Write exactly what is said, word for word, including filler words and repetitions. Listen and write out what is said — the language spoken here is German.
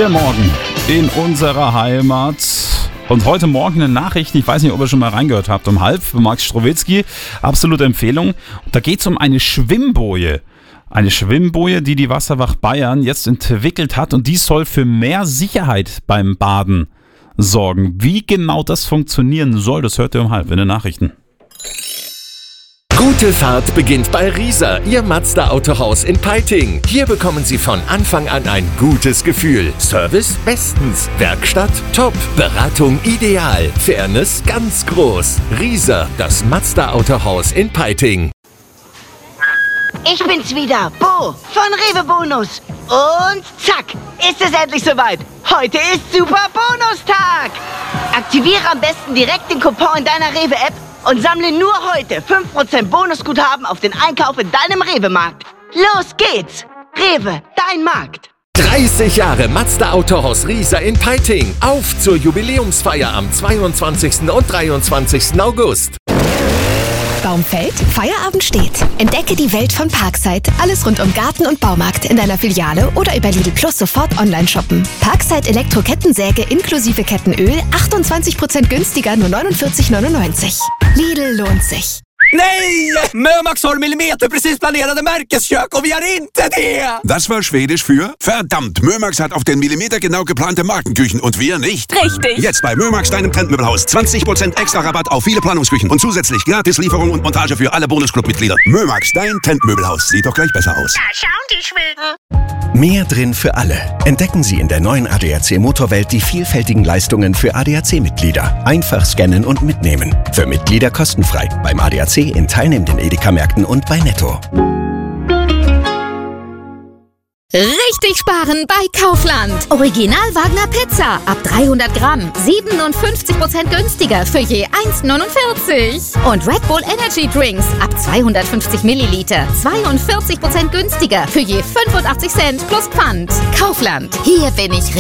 Der Morgen in unserer Heimat. Und heute Morgen eine Nachricht, ich weiß nicht, ob ihr schon mal reingehört habt, um halb, für Max Strowitzki, absolute Empfehlung. Da geht es um eine Schwimmboje. Eine Schwimmboje, die die Wasserwacht Bayern jetzt entwickelt hat, und die soll für mehr Sicherheit beim Baden sorgen. Wie genau das funktionieren soll, das hört ihr um halb in den Nachrichten. Gute Fahrt beginnt bei Rieser, Ihr Mazda-Autohaus in Peiting. Hier bekommen Sie von Anfang an ein gutes Gefühl. Service bestens, Werkstatt top, Beratung ideal, Fairness ganz groß. Rieser, das Mazda-Autohaus in Peiting. Ich bin's wieder, Bo von Rewe Bonus. Und zack, ist es endlich soweit. Heute ist Super Bonustag. Aktiviere am besten direkt den Coupon in deiner Rewe-App und sammle nur heute fünf Prozent Bonusguthaben auf den Einkauf in deinem Rewe-Markt. Los geht's! Rewe, dein Markt. dreißig Jahre Mazda Autohaus Rieser in Peiting. Auf zur Jubiläumsfeier am zweiundzwanzigsten und dreiundzwanzigsten August. Baum fällt, Feierabend steht. Entdecke die Welt von Parkside. Alles rund um Garten und Baumarkt in deiner Filiale oder über Lidl Plus sofort online shoppen. Parkside Elektro-Kettensäge inklusive Kettenöl achtundzwanzig Prozent günstiger, nur neunundvierzig neunundneunzig. Lidl lohnt sich. Nej! Mömax har millimeterprecis planerade Märkeskök och vi har inte det! Das war Schwedisch für verdammt, Mömax hat auf den Millimeter genau geplante Markenküchen und wir nicht. Richtig. Jetzt bei Mömax, deinem Trendmöbelhaus. zwanzig Prozent extra Rabatt auf viele Planungsküchen und zusätzlich gratis Lieferung und Montage für alle Bonusclub-Mitglieder. Mömax, dein Trendmöbelhaus. Sieht doch gleich besser aus. Da schauen die Schweden. Mehr drin für alle. Entdecken Sie in der neuen A D A C Motorwelt die vielfältigen Leistungen für A D A C-Mitglieder. Einfach scannen und mitnehmen. Für Mitglieder kostenfrei. Beim A D A C in teilnehmenden Edeka-Märkten und bei Netto. Richtig sparen bei Kaufland. Original Wagner Pizza ab dreihundert Gramm. siebenundfünfzig Prozent günstiger für je eins neunundvierzig. Und Red Bull Energy Drinks ab zweihundertfünfzig Milliliter. zweiundvierzig Prozent günstiger für je fünfundachtzig Cent plus Pfand. Kaufland. Hier bin ich